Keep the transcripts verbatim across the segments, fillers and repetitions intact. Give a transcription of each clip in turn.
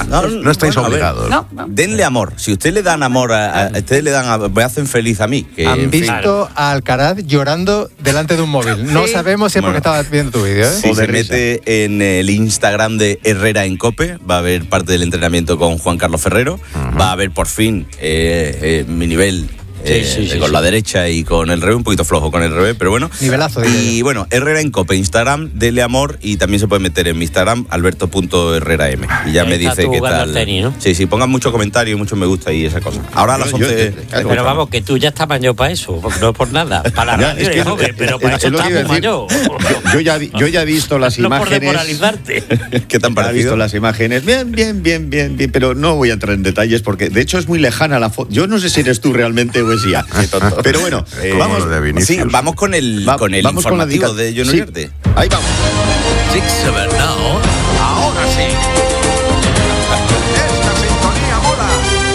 No, no estáis bueno, obligados. No, no. Denle amor. Si ustedes le dan amor, a, a ustedes le dan, a, me hacen feliz a mí. Que, Han visto a Alcaraz llorando delante de un móvil. No sí. sabemos si es porque bueno. estaba viendo tu vídeo, ¿eh? Si se mete en el Instagram de Herrera en Cope, va a ver parte del entrenamiento con Juan Carlos Ferrero, uh-huh. va a ver por fin eh, eh, mi nivel. Eh, sí, sí, sí, con sí. la derecha y con el revés, un poquito flojo con el revés, pero bueno. Nivelazo. Y bueno, Herrera en Cope, Instagram, dele amor, y también se puede meter en mi Instagram, alberto punto herrera m. Y ya me dice qué tal. Tenis, ¿no? Sí, sí, pongan muchos comentarios, muchos me gusta y esa cosa. Ahora a las once... Pero, pero vamos, que tú ya estás mayor para eso, no por nada. Para la radio, es que, joven, pero para eso estás mayor. Yo, yo, ya, yo ya he visto las no imágenes... No por demoralizarte. ¿Qué tan parecido? He visto las imágenes, bien, bien, bien, bien, bien, pero no voy a entrar en detalles porque de hecho es muy lejana la foto. Yo no sé si eres tú realmente o es ya. Pero bueno, eh, vamos, sí, vamos con el, Va, con el vamos informativo con de John Uriarte. Sí, ahí vamos. Six Seven Now. Ahora sí. Esta sintonía mola.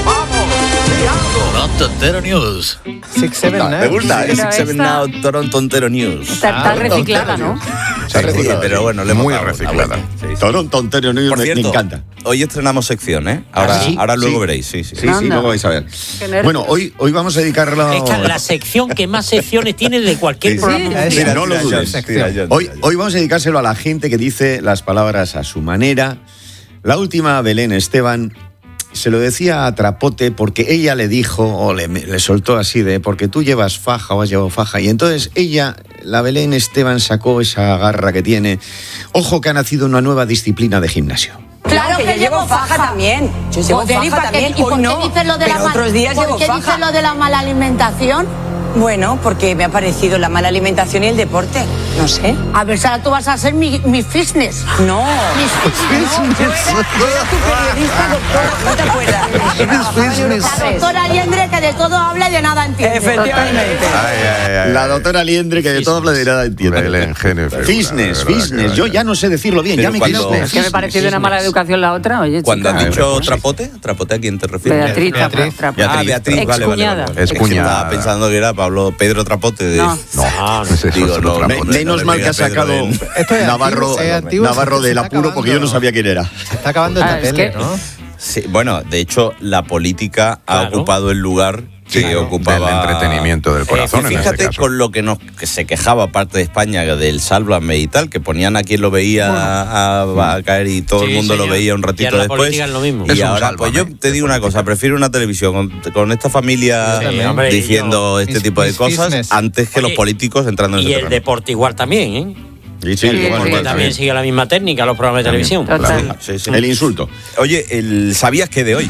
Vamos, Toronto Ontero News. Six Seven Now. Me gusta. Six Seven Now, Toronto Ontero News. Está, está ah, reciclada, ¿no? Está reciclada, pero bueno, le hemos muy reciclada. Sí, sí. Toronto Ontero News me, me encanta. Hoy estrenamos sección, ¿eh? Ahora, ¿sí? ahora luego sí. veréis, sí, sí. Sí, sí, luego vais a ver. Bueno, hoy, hoy vamos a dedicarlo... Esta es la sección que más secciones tiene de cualquier sí, programa. Sí. Mira, no lo dudes. Hoy, hoy vamos a dedicárselo a la gente que dice las palabras a su manera. La última, Belén Esteban, se lo decía a Trapote porque ella le dijo, o le, le soltó así de, porque tú llevas faja o has llevado faja. Y entonces ella, la Belén Esteban, sacó esa garra que tiene. Ojo que ha nacido una nueva disciplina de gimnasio. Claro que yo llevo faja también. Yo llevo faja también. ¿Y por qué dices lo de la otros días ¿por qué dices lo de la mala alimentación? Bueno, porque me ha parecido la mala alimentación y el deporte. No sé. A ver, ahora tú vas a ser mi, mi fitness. No. Mis fitness. No, yo era, yo era tu periodista, doctora. ¿No te acuerdas? La doctora Liendre que de todo habla y de nada entiende. Efectivamente. Ay, ay, ay. La doctora Liendre que de todo habla y de nada entiende. Belén, fitness, fitness. Yo ya no sé decirlo bien. Pero ya me cuando, quedo. Es que me pareció de una mala educación la otra. Oye, cuando has dicho Trapote, ¿Trapote a quién te refieres? Beatriz, Beatriz. Trapote. Ah, Beatriz, vale, vale, vale. Es cuñada. Estaba pensando que era Pablo Pedro Trapote de... No, no, no, no, digo, no, no, no menos no mal que ha sacado de Navarro, antiguo, Navarro del apuro porque yo no sabía quién era. Se está acabando esta ah, tele, es que... ¿no? Sí, bueno, de hecho, la política claro. ha ocupado el lugar que sí, ocupaba... Del entretenimiento del corazón, eh, fíjate en este caso. Con lo que, nos, que se quejaba parte de España del Sálvame y tal, que ponían a quien lo veía bueno. a, a caer y todo sí, el mundo señor. Lo veía un ratito y después. Es lo mismo. Y es ahora, pues yo te digo una cosa, prefiero una televisión con, con esta familia sí, hombre, diciendo yo, este mis, tipo de cosas business. Antes que Oye, los políticos entrando en el Y el deporte igual también, ¿eh? Sí, sí, sí, bueno, también también sigue la misma técnica los programas de televisión. Claro. Sí, sí. El insulto. Oye, el ¿sabías qué de hoy?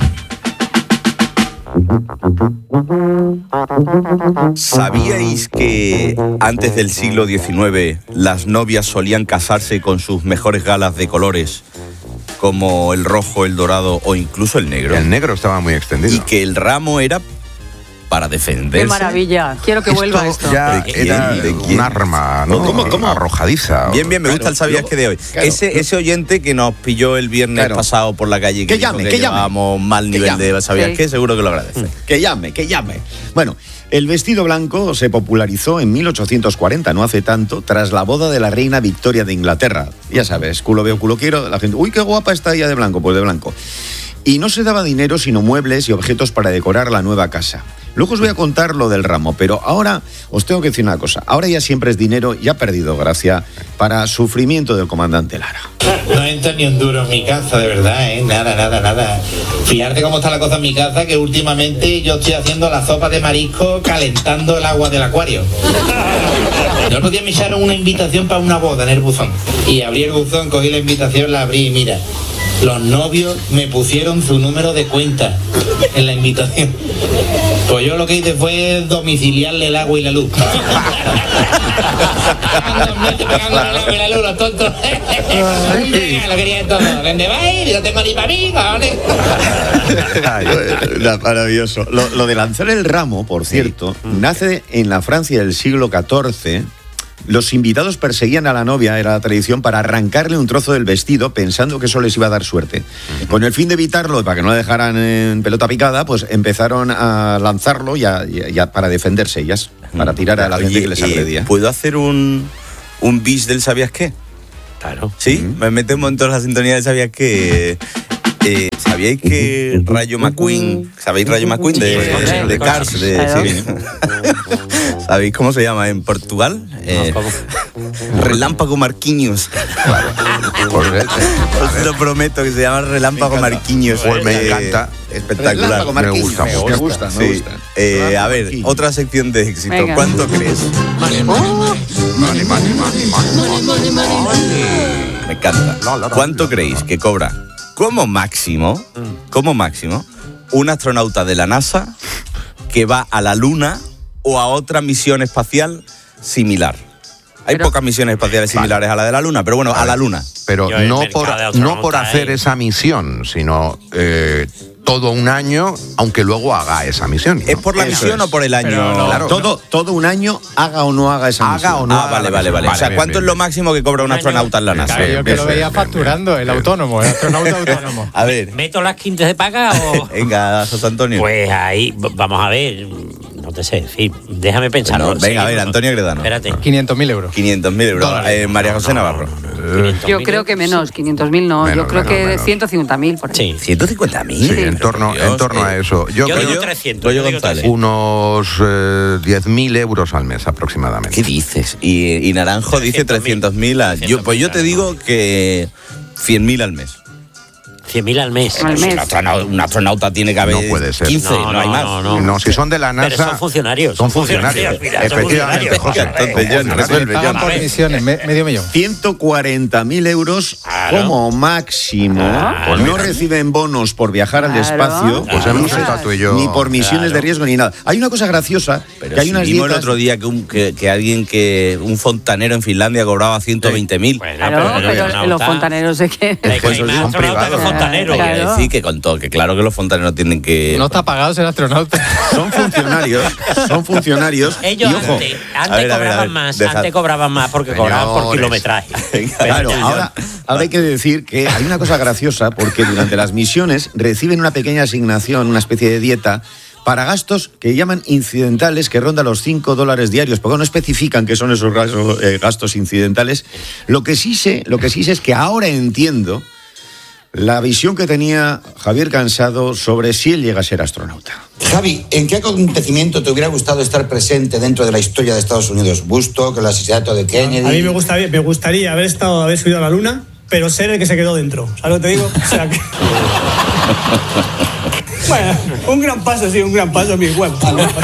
¿Sabíais que antes del siglo diecinueve las novias solían casarse con sus mejores galas de colores, como el rojo, el dorado o incluso el negro? El negro estaba muy extendido. Y que el ramo era para defenderse. ¡Qué maravilla! Quiero que vuelva esto. Ya ¿De quién? era ¿De quién? Un arma, ¿no? ¿Cómo, cómo? Arrojadiza. Bien, bien, me claro, gusta el ¿sabías qué de hoy? Claro. Ese, ese oyente que nos pilló el viernes claro. pasado por la calle que, que, llame, que, que llevábamos llame. mal nivel llame. de ¿sabías sí. qué? Seguro que lo agradece. Que llame, que llame. Bueno, el vestido blanco se popularizó en mil ochocientos cuarenta, no hace tanto, tras la boda de la reina Victoria de Inglaterra. Ya sabes, culo veo, culo quiero, la gente, uy, qué guapa está ella de blanco, pues de blanco. Y no se daba dinero sino muebles y objetos para decorar la nueva casa. Luego os voy a contar lo del ramo, pero ahora os tengo que decir una cosa. Ahora ya siempre es dinero y ha perdido gracia para sufrimiento del comandante Lara. No entra ni un duro en mi casa, de verdad, ¿eh? Nada, nada, nada. Fíjate cómo está la cosa en mi casa, que últimamente yo estoy haciendo la sopa de marisco calentando el agua del acuario. El otro día me echaron una invitación para una boda en el buzón. Y abrí el buzón, cogí la invitación, la abrí y mira... Los novios me pusieron su número de cuenta en la invitación. Pues yo lo que hice fue domiciliarle el agua y la luz. Los tontos. Lo quería todo. ¿Dónde va a ir? No tengo ni para mí, ¿vale? Maravilloso. Lo, lo de lanzar el ramo, por cierto, sí. nace en la Francia del siglo catorce. Los invitados perseguían a la novia, era la tradición, para arrancarle un trozo del vestido pensando que eso les iba a dar suerte. Uh-huh. Con el fin de evitarlo, para que no la dejaran en pelota picada, pues empezaron a lanzarlo ya, ya, ya para defenderse ellas, para tirar a la Oye, gente que les agredía. ¿Puedo hacer un, un bis del ¿sabías qué? Claro. ¿Sí? Uh-huh. Me metemos en todas las sintonías de ¿sabías qué? Eh, ¿sabías ¿sabíais que Rayo McQueen, ¿sabéis Rayo McQueen de, de, de Cars? De, sí. ¿Sabéis cómo se llama en Portugal? Eh, Relámpago Marquinhos. Pues, Os lo prometo que se llama Relámpago Marquinhos. Pues me encanta. Espectacular. Me gusta, me gusta, me gusta. Sí. Me gusta. Eh, a ver, otra sección de éxito. Venga. ¿Cuánto crees? Money, money, money, money, money, money, money. Me encanta. ¿Cuánto creéis que cobra como máximo, como máximo, un astronauta de la NASA que va a la Luna o a otra misión espacial similar? Hay Pero- pocas misiones espaciales similares a la de la Luna, pero bueno, a la Luna. Pero Yo el no mercado por, de astronauta no por hacer hay. esa misión, sino eh, todo un año, aunque luego haga esa misión. ¿no? ¿Es por la Eso misión es. o por el año? Pero no, Claro. Todo, todo un año, haga o no haga esa Haga misión. o no Ah, haga vale, la vale, misión. vale. O sea, bien, ¿cuánto bien, es lo bien. máximo que cobra un Un año. astronauta en la NASA? Claro, yo que lo veía facturando, el autónomo, el astronauta autónomo. A ver, ¿Meto las quintas de paga o...? venga, José Antonio. Pues ahí, v- vamos a ver, no te sé, en fin, déjame pensar. Bueno, ¿no? venga, a ver, Seguimos. Antonio Gredano. Espérate. quinientos mil euros. quinientos mil euros. Dólares. Eh, María José Navarro. Yo creo que menos, quinientos mil no. Menos, Yo creo menos, que menos. ciento cincuenta mil por ahí. Sí. ¿ciento cincuenta mil? Sí, en torno, en torno a eso. Yo, Yo creo digo trescientos. Goyo yo digo González. trescientos. unos eh, diez mil euros al mes aproximadamente. ¿Qué dices? Y, y Naranjo dice trescientos mil. Yo, pues yo te digo que cien mil al mes. cien mil al mes. Al Un mes. astronauta, un astronauta tiene que haber No puede ser. quince, no, No, hay no, más. no, no. No, si son de la NASA. Pero son funcionarios. Son funcionarios. mira, son Efectivamente, funcionarios. José. Entonces, John, Funcionarios. resuelve, Pagan John. por A ver. misiones, me- medio millón. ciento cuarenta mil euros Claro. como máximo. Claro. No reciben bonos por viajar al Claro. espacio. Pues hemos estado tú y yo. Ni por misiones Claro. de riesgo ni nada. Hay una cosa graciosa, Pero que hay si unas vimos el dietas... otro día que, un, que, que alguien que un fontanero en Finlandia cobraba ciento veinte mil. Bueno, Claro, pero, pero astronauta- los fontaneros es que... Hay Pues más son astronautas privados. que fontaneros. Claro. Quiere decir que contó que claro que los fontaneros tienen que. No está pagado ser astronauta. Son funcionarios, son funcionarios. Ellos y ojo, antes, antes A ver, a ver, a cobraban ver, más, deja- antes cobraban más porque cobraban por Señores. kilometraje. claro, Pero- ahora, ahora hay que decir que hay una cosa graciosa porque durante las misiones reciben una pequeña asignación, una especie de dieta, para gastos que llaman incidentales, que rondan los cinco dólares diarios, porque no especifican qué son esos gastos, eh, gastos incidentales. Lo que sí sé, lo que sí sé es que ahora entiendo la visión que tenía Javier Cansado sobre si él llega a ser astronauta. Javi, ¿en qué acontecimiento te hubiera gustado estar presente dentro de la historia de Estados Unidos? ¿Busto, el asesinato de Kennedy? A mí me gustaría, me gustaría haber estado, haber subido a la luna, pero ser el que se quedó dentro. ¿Sabes lo que te digo? O sea que... Bueno, un gran paso, sí, un gran paso, mi web.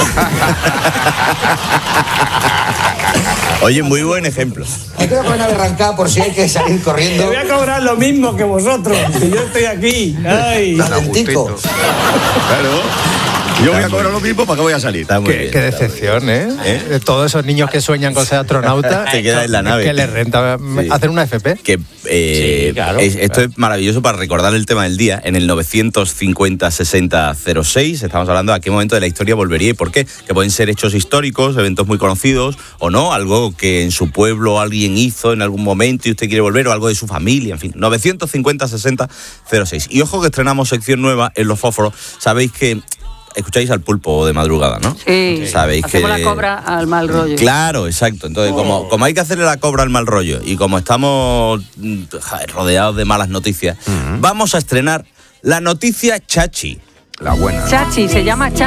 Oye, muy buen ejemplo. Me quedo con una berrancada por si hay que salir Te corriendo. voy a cobrar lo mismo que vosotros, que yo estoy aquí. Ay. Calentico. Claro. Yo voy a cobrar lo mismo, ¿para qué voy a salir? Está muy Qué, bien. qué decepción, ¿eh? ¿Eh? De todos esos niños que sueñan con ser astronautas. Se queda en la nave. Que les renta Sí. hacer una F P. Que eh, Sí, claro. es- esto es maravilloso para recordar el tema del día. En el novecientos cincuenta sesenta cero seis estamos hablando de a qué momento de la historia volvería y por qué. Que pueden ser hechos históricos, eventos muy conocidos o no, algo que en su pueblo alguien hizo en algún momento y usted quiere volver o algo de su familia, en fin. novecientos cincuenta sesenta cero seis. Y ojo que estrenamos sección nueva en Los Fósforos. Sabéis que escucháis al Pulpo de madrugada, ¿no? Sí, Sabéis hacemos que la cobra al mal rollo. Claro, exacto. Entonces, como, como hay que hacerle la cobra al mal rollo y como estamos mm, joder, rodeados de malas noticias, vamos a estrenar la noticia Chachi. La buena. Chachi, se llama Chachi.